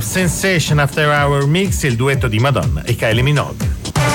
Sensation After Hour Mix, il duetto di Madonna e Kylie Minogue.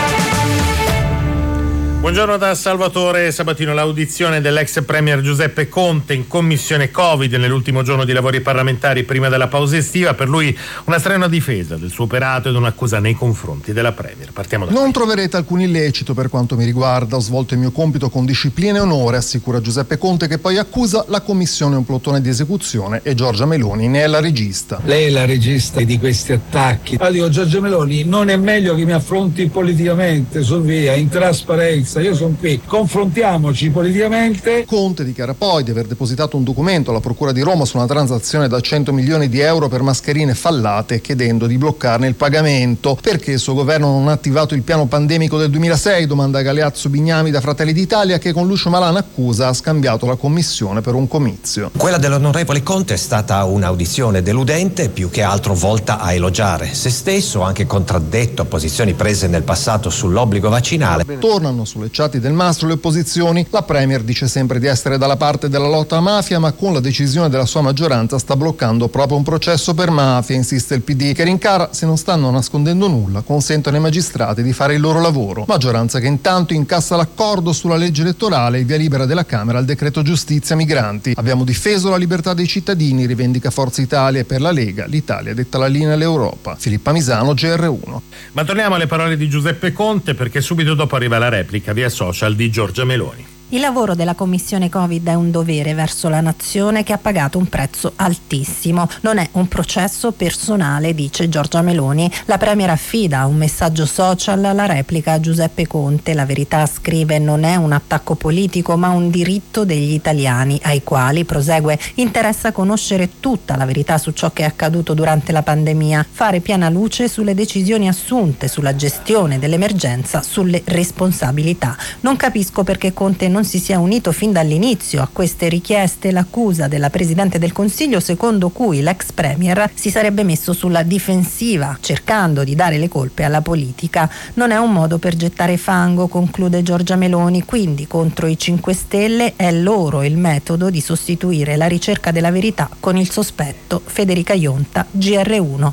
Buongiorno da Salvatore Sabatino. L'audizione dell'ex premier Giuseppe Conte in commissione Covid nell'ultimo giorno di lavori parlamentari prima della pausa estiva. Per lui una strenua difesa del suo operato ed un'accusa nei confronti della premier. Partiamo da qui. Non troverete alcun illecito per quanto mi riguarda. Ho svolto il mio compito con disciplina e onore, assicura Giuseppe Conte, che poi accusa la commissione un plotone di esecuzione e Giorgia Meloni ne è la regista. Lei è la regista di questi attacchi. Allora dico, Giorgia Meloni, non è meglio che mi affronti politicamente su via, in trasparenza? Io sono qui, confrontiamoci politicamente. Conte dichiara poi di aver depositato un documento alla Procura di Roma su una transazione da 100 milioni di euro per mascherine fallate, chiedendo di bloccarne il pagamento. Perché il suo governo non ha attivato il piano pandemico del 2006? Domanda Galeazzo Bignami da Fratelli d'Italia, che con Lucio Malan accusa ha scambiato la commissione per un comizio. Quella dell'onorevole Conte è stata un'audizione deludente, più che altro volta a elogiare se stesso, anche contraddetto a posizioni prese nel passato sull'obbligo vaccinale. Tornano sulle chat del Mastro le opposizioni. La premier dice sempre di essere dalla parte della lotta alla mafia, ma con la decisione della sua maggioranza sta bloccando proprio un processo per mafia, insiste il PD, che rincara se non stanno nascondendo nulla, consentono ai magistrati di fare il loro lavoro. Maggioranza che intanto incassa l'accordo sulla legge elettorale e via libera della Camera al decreto giustizia migranti. Abbiamo difeso la libertà dei cittadini, rivendica Forza Italia, e per la Lega l'Italia detta la linea all'Europa. Filippa Misano, GR1. Ma torniamo alle parole di Giuseppe Conte, perché subito dopo arriva la replica via social di Giorgia Meloni. Il lavoro della Commissione Covid è un dovere verso la nazione che ha pagato un prezzo altissimo. Non è un processo personale, dice Giorgia Meloni. La premier affida a un messaggio social la replica a Giuseppe Conte. La Verità scrive: non è un attacco politico ma un diritto degli italiani, ai quali, prosegue, interessa conoscere tutta la verità su ciò che è accaduto durante la pandemia, fare piena luce sulle decisioni assunte, sulla gestione dell'emergenza, sulle responsabilità. Non capisco perché Conte non si sia unito fin dall'inizio a queste richieste. L'accusa della Presidente del Consiglio, secondo cui l'ex premier si sarebbe messo sulla difensiva cercando di dare le colpe alla politica, non è un modo per gettare fango, conclude Giorgia Meloni. Quindi contro i 5 Stelle è loro il metodo di sostituire la ricerca della verità con il sospetto. Federica Ionta, GR1.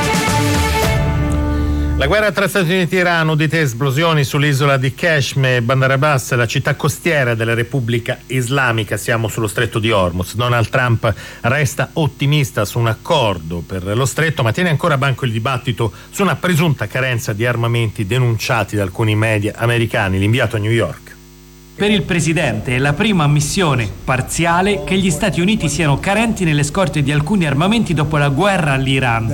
La guerra tra Stati Uniti e Iran, udite esplosioni sull'isola di Kashmir, Bandar Abbas, la città costiera della Repubblica Islamica. Siamo sullo stretto di Hormuz. Donald Trump resta ottimista su un accordo per lo stretto, ma tiene ancora a banco il dibattito su una presunta carenza di armamenti denunciati da alcuni media americani. L'inviato a New York. Per il presidente è la prima ammissione parziale che gli Stati Uniti siano carenti nelle scorte di alcuni armamenti dopo la guerra all'Iran.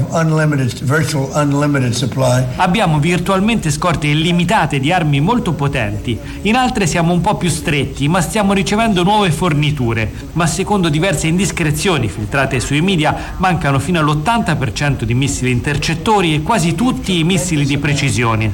Abbiamo virtualmente scorte illimitate di armi molto potenti. In altre siamo un po' più stretti, ma stiamo ricevendo nuove forniture. Ma secondo diverse indiscrezioni filtrate sui media, mancano fino all'80% di missili intercettori e quasi tutti i missili di precisione.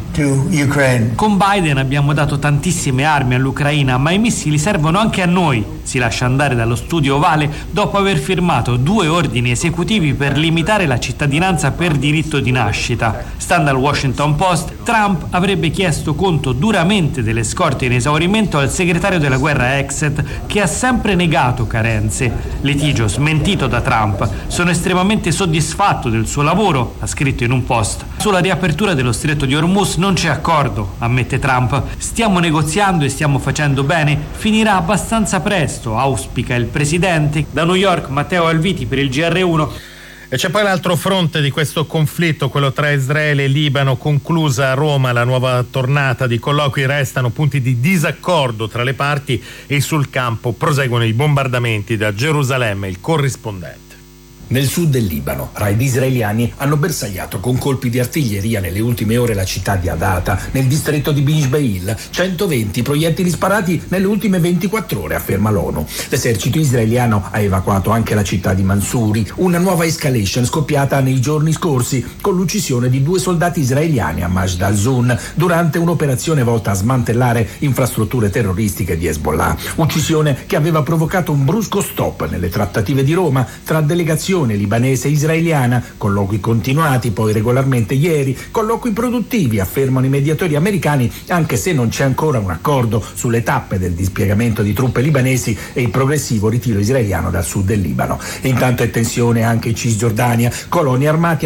Con Biden abbiamo dato tantissime armi all'Ucraina, ma i missili servono anche a noi, si lascia andare dallo studio ovale dopo aver firmato 2 ordini esecutivi per limitare la cittadinanza per diritto di nascita. Stando al Washington Post, Trump avrebbe chiesto conto duramente delle scorte in esaurimento al segretario della guerra Exet, che ha sempre negato carenze. Litigio smentito da Trump. Sono estremamente soddisfatto del suo lavoro, ha scritto in un post. Sulla riapertura dello stretto di Hormuz non c'è accordo, ammette Trump. Stiamo negoziando e stiamo facendo bene, finirà abbastanza presto, auspica il presidente. Da New York, Matteo Alviti per il GR1. E c'è poi l'altro fronte di questo conflitto, quello tra Israele e Libano. Conclusa a Roma la nuova tornata di colloqui, restano punti di disaccordo tra le parti e sul campo proseguono i bombardamenti da Gerusalemme. Il corrispondente. Nel sud del Libano, raid israeliani hanno bersagliato con colpi di artiglieria nelle ultime ore la città di Adata, nel distretto di Bijbeil. 120 proiettili sparati nelle ultime 24 ore, afferma l'ONU. L'esercito israeliano ha evacuato anche la città di Mansouri, una nuova escalation scoppiata nei giorni scorsi con l'uccisione di 2 soldati israeliani a Majd al-Zun durante un'operazione volta a smantellare infrastrutture terroristiche di Hezbollah. Uccisione che aveva provocato un brusco stop nelle trattative di Roma tra delegazioni libanese e israeliana, colloqui continuati poi regolarmente ieri, colloqui produttivi, affermano i mediatori americani, anche se non c'è ancora un accordo sulle tappe del dispiegamento di truppe libanesi e il progressivo ritiro israeliano dal sud del Libano. E intanto è tensione anche in Cisgiordania, coloni armati